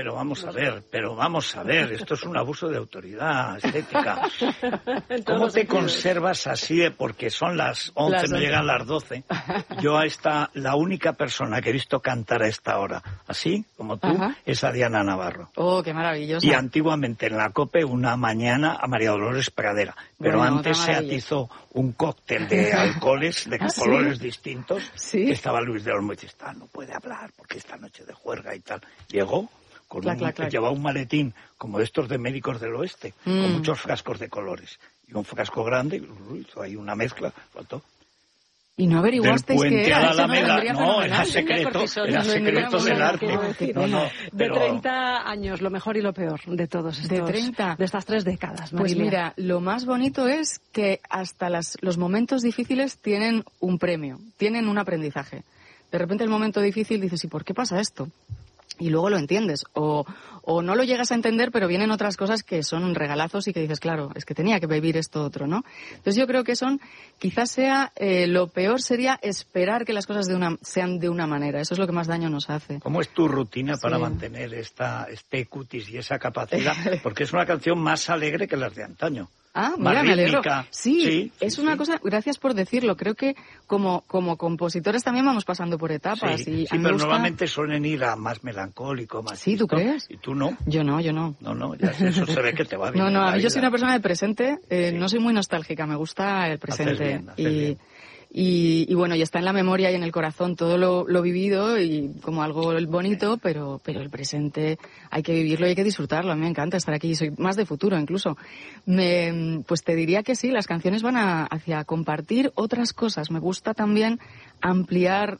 pero vamos a ver, esto es un abuso de autoridad estética. ¿Cómo te conservas así? Porque son las 11, no llegan las 12. Yo la única persona que he visto cantar a esta hora, así como tú, es a Diana Navarro. Oh, qué maravillosa. Y antiguamente en la COPE una mañana a María Dolores Pradera. Pero bueno, antes se atizó un cóctel de alcoholes de colores distintos. ¿Sí? Que estaba Luis de Olmo y dice, no puede hablar porque esta noche de juerga y tal. Llegó llevaba un maletín como estos de médicos del oeste, con muchos frascos de colores. Y un frasco grande, hizo ahí una mezcla, faltó. ¿Y no averiguasteis qué era? No, era secreto del arte. De 30 años, lo mejor y lo peor de todos estos, de estas 3 décadas. Marilia. Pues mira, lo más bonito es que hasta los momentos difíciles tienen un premio, tienen un aprendizaje. De repente el momento difícil dices, ¿y por qué pasa esto? Y luego lo entiendes, o no lo llegas a entender, pero vienen otras cosas que son regalazos y que dices, claro, es que tenía que vivir esto otro, ¿no? Entonces yo creo que quizás sea, lo peor sería esperar que las cosas sean de una manera, eso es lo que más daño nos hace. ¿Cómo es tu rutina para mantener este cutis y esa capacidad? Porque es una canción más alegre que las de antaño. Ah, mira, me alegro. Sí, es una cosa, gracias por decirlo, creo que como compositores también vamos pasando por etapas. Sí, pero normalmente suelen ir a más melancólico, más ¿Sí, tú crees? ¿Y tú no? Yo no. No, ya eso se ve que te va bien. No, yo soy una persona de presente, no soy muy nostálgica, me gusta el presente. Haces bien. Y bueno, y está en la memoria y en el corazón todo lo vivido y como algo bonito, pero el presente hay que vivirlo y hay que disfrutarlo. A mí me encanta estar aquí, soy más de futuro incluso. Pues te diría que sí, las canciones van hacia compartir otras cosas. Me gusta también ampliar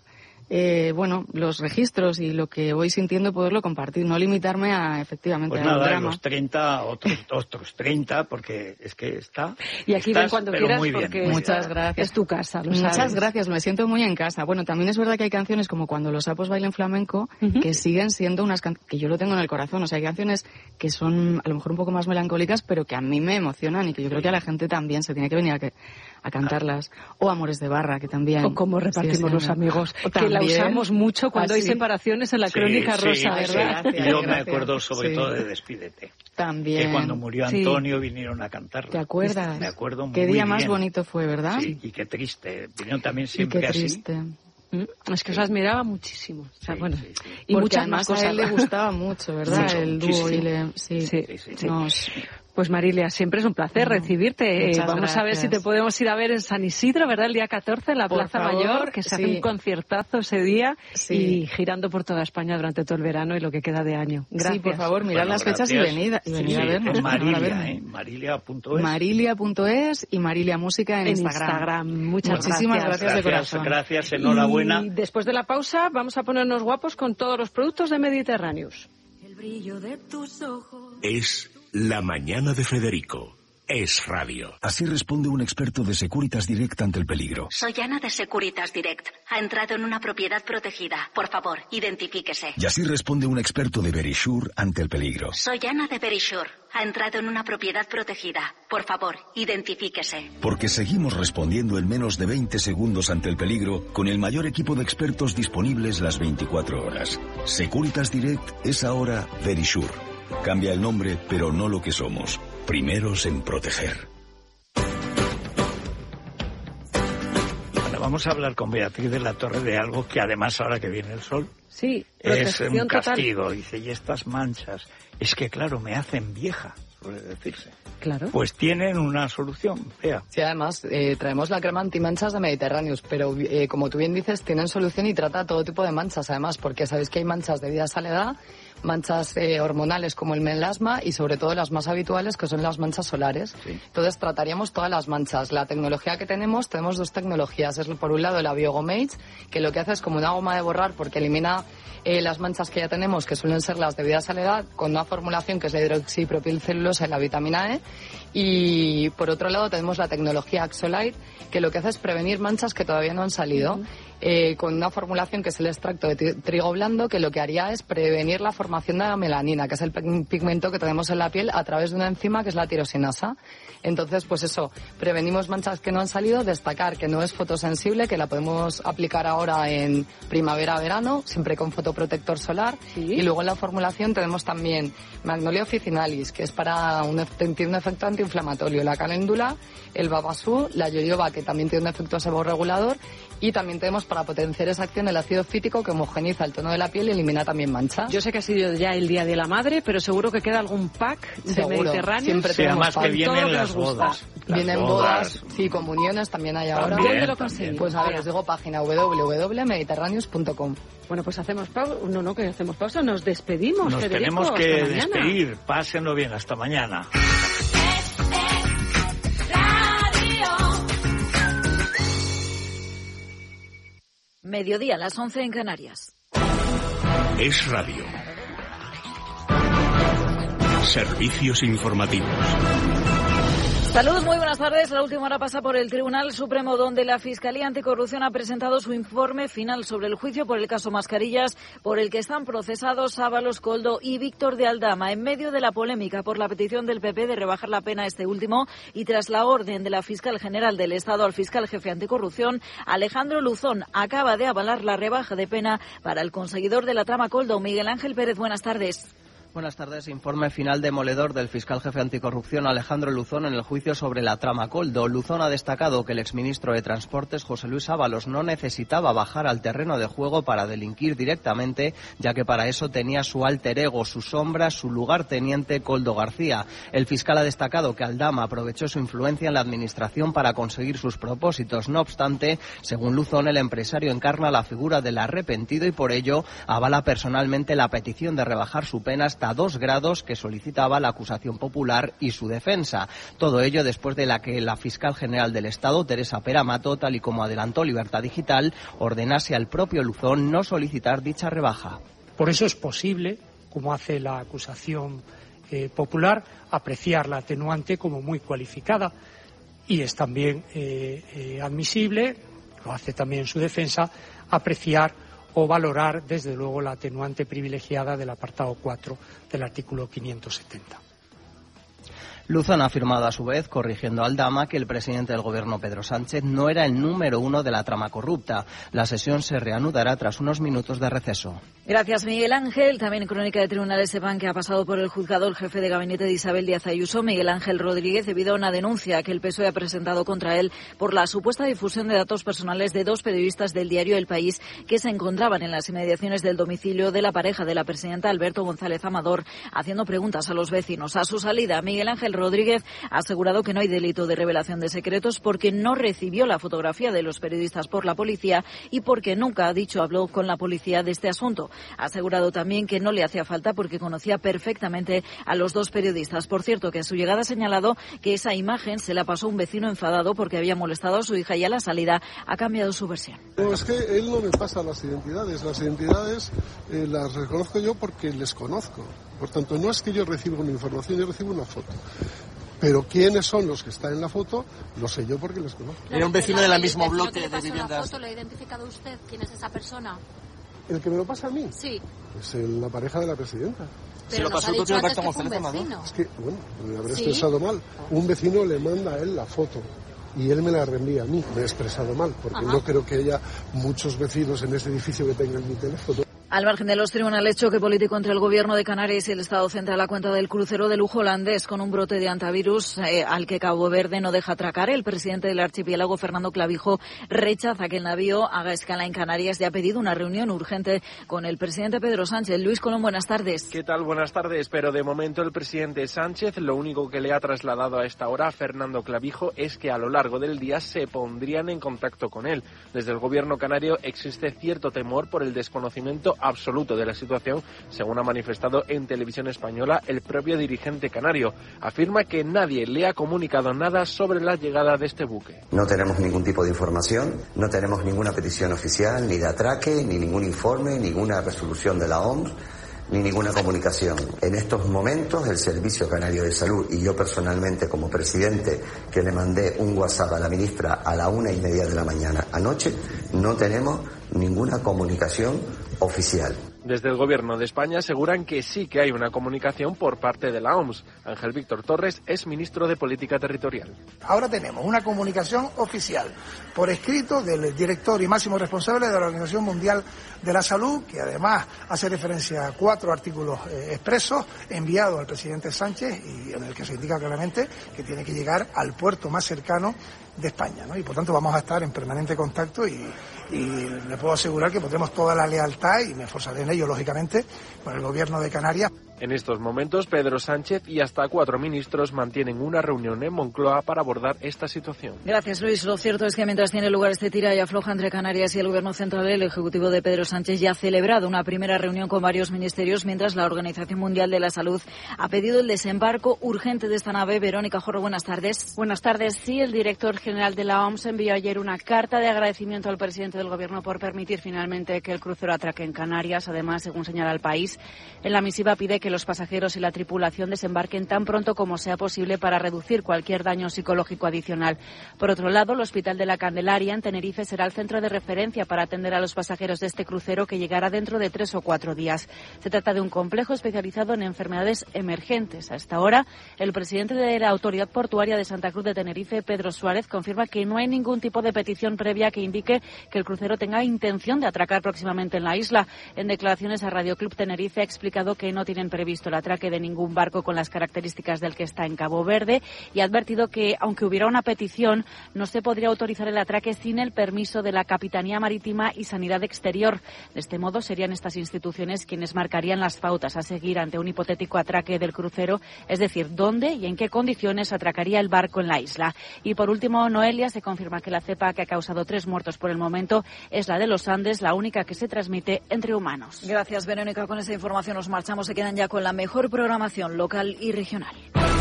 los registros y lo que voy sintiendo poderlo compartir, no limitarme a efectivamente pues al nada, drama. Los 30, otros 30, porque es que está. Y aquí ven cuando quieras, porque muchas gracias. Es tu casa, lo sabes. Muchas gracias, me siento muy en casa. Bueno, también es verdad que hay canciones como Cuando los sapos bailen flamenco, que siguen siendo que yo lo tengo en el corazón. O sea, hay canciones que son a lo mejor un poco más melancólicas, pero que a mí me emocionan y que yo creo que a la gente también se tiene que venir a cantarlas. O Amores de Barra, que también. O Cómo repartimos los amigos, que la usamos mucho cuando hay separaciones en la Crónica Rosa, ¿verdad? Y yo me acuerdo sobre todo de Despídete. También. Que cuando murió Antonio vinieron a cantarla. ¿Te acuerdas? Me acuerdo muy bien. Qué día más bien. bonito fue, ¿verdad? Sí, y qué triste. Vinieron también siempre y qué triste. Así. Es que os admiraba muchísimo. O sea, y muchas más cosas. A él le gustaba mucho, ¿verdad? Mucho, el dúo sí. Pues Marilia, siempre es un placer recibirte. Vamos a ver si te podemos ir a ver en San Isidro, ¿verdad? El día 14 en la Plaza Mayor, que se hace un conciertazo ese día y girando por toda España durante todo el verano y lo que queda de año. Gracias. Sí, por favor, mirad las fechas y venid a vernos. Marilia.es. Marilia.es y Marilia Música en Instagram. Muchísimas gracias de corazón. Gracias, enhorabuena. Y después de la pausa vamos a ponernos guapos con todos los productos de Mediterráneos. El brillo de tus ojos. Es La Mañana de Federico. Es radio. Así responde un experto de Securitas Direct ante el peligro. Soy Ana de Securitas Direct. Ha entrado en una propiedad protegida. Por favor, identifíquese. Y así responde un experto de Verisure ante el peligro. Soy Ana de Verisure. Ha entrado en una propiedad protegida. Por favor, identifíquese. Porque seguimos respondiendo en menos de 20 segundos ante el peligro con el mayor equipo de expertos disponibles las 24 horas. Securitas Direct es ahora Verisure. Cambia el nombre, pero no lo que somos. Primeros en proteger. Bueno, vamos a hablar con Beatriz de la Torre de algo que además ahora que viene el sol es un castigo. Dice, y estas manchas, es que claro, me hacen vieja, suele decirse. Claro. Pues tienen una solución, Bea. Sí, además traemos la crema antimanchas de Mediterráneos, pero como tú bien dices, tienen solución y trata todo tipo de manchas, además, porque sabéis que hay manchas debidas a la edad, manchas hormonales como el melasma y sobre todo las más habituales que son las manchas solares. Sí. Entonces trataríamos todas las manchas. La tecnología que tenemos 2 tecnologías. Es por un lado la BioGomage, que lo que hace es como una goma de borrar porque elimina las manchas que ya tenemos, que suelen ser las debidas a la edad, con una formulación que es la hidroxipropilcelulosa y la vitamina E. Y por otro lado tenemos la tecnología Axolite, que lo que hace es prevenir manchas que todavía no han salido. con una formulación que es el extracto de trigo blando, que lo que haría es prevenir la formación de la melanina, que es el pigmento que tenemos en la piel a través de una enzima que es la tirosinasa. Entonces, pues eso, prevenimos manchas que no han salido, destacar que no es fotosensible, que la podemos aplicar ahora en primavera-verano, siempre con fotoprotector solar. ¿Sí? Y luego en la formulación tenemos también Magnolia officinalis, que es para tiene un efecto antiinflamatorio, la caléndula, el babasú, la yoyoba, que también tiene un efecto seborregulador, y también tenemos para potenciar esa acción el ácido fítico, que homogeniza el tono de la piel y elimina también manchas. Yo sé que ha sido ya el Día de la Madre, pero seguro que queda algún pack de Mediterráneo. Siempre tenemos además que vienen las bodas. Vienen bodas, sí, comuniones también hay ahora. ¿Dónde lo consiguen? Pues a ver, os digo página www.mediterraneus.com. Bueno, pues hacemos pausa. No, que hacemos pausa, nos despedimos. Nos Federico, tenemos que despedir. Pásenlo bien, hasta mañana. Mediodía, las 11 en Canarias. Es Radio. Servicios informativos. Saludos, muy buenas tardes. La última hora pasa por el Tribunal Supremo, donde la Fiscalía Anticorrupción ha presentado su informe final sobre el juicio por el caso Mascarillas, por el que están procesados Ábalos, Koldo y Víctor de Aldama. En medio de la polémica por la petición del PP de rebajar la pena a este último y tras la orden de la Fiscal General del Estado al Fiscal Jefe Anticorrupción, Alejandro Luzón acaba de avalar la rebaja de pena para el conseguidor de la trama Koldo. Miguel Ángel Pérez, buenas tardes. Buenas tardes. Informe final demoledor del fiscal jefe anticorrupción Alejandro Luzón en el juicio sobre la trama Koldo. Luzón ha destacado que el exministro de Transportes, José Luis Ábalos, no necesitaba bajar al terreno de juego para delinquir directamente, ya que para eso tenía su alter ego, su sombra, su lugarteniente Koldo García. El fiscal ha destacado que Aldama aprovechó su influencia en la administración para conseguir sus propósitos. No obstante, según Luzón, el empresario encarna la figura del arrepentido y por ello avala personalmente la petición de rebajar su pena hasta 2 grados que solicitaba la acusación popular y su defensa. Todo ello después de que la fiscal general del Estado, Teresa Pera Mato, tal y como adelantó Libertad Digital, ordenase al propio Luzón no solicitar dicha rebaja. Por eso es posible, como hace la acusación popular, apreciar la atenuante como muy cualificada y es también admisible, lo hace también su defensa, apreciar o valorar, desde luego, la atenuante privilegiada del apartado 4 del artículo 570. Luzón ha afirmado a su vez, corrigiendo a Aldama, que el presidente del gobierno, Pedro Sánchez, no era el número 1 de la trama corrupta. La sesión se reanudará tras unos minutos de receso. Gracias, Miguel Ángel. También en Crónica de Tribunales sepan que ha pasado por el juzgado el jefe de gabinete de Isabel Díaz Ayuso, Miguel Ángel Rodríguez, debido a una denuncia que el PSOE ha presentado contra él por la supuesta difusión de datos personales de 2 periodistas del diario El País que se encontraban en las inmediaciones del domicilio de la pareja de la presidenta, Alberto González Amador, haciendo preguntas a los vecinos. A su salida, Miguel Ángel Rodríguez ha asegurado que no hay delito de revelación de secretos porque no recibió la fotografía de los periodistas por la policía y porque nunca, ha dicho, habló con la policía de este asunto. Ha asegurado también que no le hacía falta porque conocía perfectamente a los 2 periodistas. Por cierto, que a su llegada ha señalado que esa imagen se la pasó un vecino enfadado porque había molestado a su hija y a la salida ha cambiado su versión. No, es que él no me pasa las identidades las reconozco yo porque les conozco. Por tanto, no es que yo reciba una información, yo recibo una foto. Pero quiénes son los que están en la foto, lo sé yo porque les conozco. Era un vecino del mismo bloque de viviendas. La foto, ¿lo ha identificado usted? ¿Quién es esa persona? ¿El que me lo pasa a mí? Sí. Es la pareja de la presidenta. Pero nos ha dicho antes que fue un vecino. Es que, bueno, me habré expresado mal. Un vecino le manda a él la foto y él me la reenvía a mí. Me he expresado mal, porque no creo que haya muchos vecinos en este edificio que tengan mi teléfono. Al margen de los tribunales, choque político entre el Gobierno de Canarias y el Estado central a cuenta del crucero de lujo holandés con un brote de antivirus al que Cabo Verde no deja atracar. El presidente del archipiélago, Fernando Clavijo, rechaza que el navío haga escala en Canarias y ha pedido una reunión urgente con el presidente Pedro Sánchez. Luis Colón, buenas tardes. ¿Qué tal? Buenas tardes. Pero de momento el presidente Sánchez lo único que le ha trasladado a esta hora a Fernando Clavijo es que a lo largo del día se pondrían en contacto con él. Desde el Gobierno canario existe cierto temor por el desconocimiento absoluto de la situación, según ha manifestado en Televisión Española el propio dirigente canario. Afirma que nadie le ha comunicado nada sobre la llegada de este buque. No tenemos ningún tipo de información, no tenemos ninguna petición oficial, ni de atraque, ni ningún informe, ninguna resolución de la OMS, ni ninguna comunicación. En estos momentos el Servicio Canario de Salud y yo personalmente como presidente, que le mandé un WhatsApp a la ministra a la 1:30 de la mañana anoche, no tenemos ninguna comunicación oficial. Desde el Gobierno de España aseguran que sí que hay una comunicación por parte de la OMS. Ángel Víctor Torres es ministro de Política Territorial. Ahora tenemos una comunicación oficial por escrito del director y máximo responsable de la Organización Mundial de la Salud, que además hace referencia a 4 artículos expresos enviados al presidente Sánchez y en el que se indica claramente que tiene que llegar al puerto más cercano de España, ¿no? Y por tanto vamos a estar en permanente contacto y le puedo asegurar que pondremos toda la lealtad y me esforzaré en ello, lógicamente, con el Gobierno de Canarias. En estos momentos, Pedro Sánchez y hasta 4 ministros mantienen una reunión en Moncloa para abordar esta situación. Gracias, Luis. Lo cierto es que mientras tiene lugar este tira y afloja entre Canarias y el Gobierno central, el Ejecutivo de Pedro Sánchez ya ha celebrado una primera reunión con varios ministerios, mientras la Organización Mundial de la Salud ha pedido el desembarco urgente de esta nave. Verónica Jorro, buenas tardes. Buenas tardes. Sí, el director general de la OMS envió ayer una carta de agradecimiento al presidente del Gobierno por permitir finalmente que el crucero atraque en Canarias. Además, según señala el país, en la misiva pide que los pasajeros y la tripulación desembarquen tan pronto como sea posible para reducir cualquier daño psicológico adicional. Por otro lado, el Hospital de la Candelaria en Tenerife será el centro de referencia para atender a los pasajeros de este crucero, que llegará dentro de 3 o 4 días. Se trata de un complejo especializado en enfermedades emergentes. A esta hora, el presidente de la Autoridad Portuaria de Santa Cruz de Tenerife, Pedro Suárez, confirma que no hay ningún tipo de petición previa que indique que el crucero tenga intención de atracar próximamente en la isla. En declaraciones a Radio Club Tenerife ha explicado que no tienen previsto el atraque de ningún barco con las características del que está en Cabo Verde y ha advertido que, aunque hubiera una petición, no se podría autorizar el atraque sin el permiso de la Capitanía Marítima y Sanidad Exterior. De este modo, serían estas instituciones quienes marcarían las pautas a seguir ante un hipotético atraque del crucero, es decir, dónde y en qué condiciones atracaría el barco en la isla. Y por último, Noelia, se confirma que la cepa que ha causado 3 muertos por el momento es la de los Andes, la única que se transmite entre humanos. Gracias, Verónica. Con esta información nos marchamos. Se quedan ya con la mejor programación local y regional.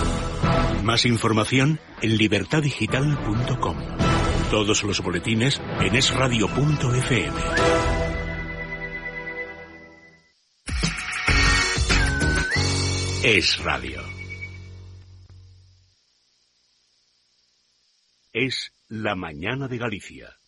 Más información en libertadigital.com. Todos los boletines en esradio.fm. Es Radio. Es la mañana de Galicia.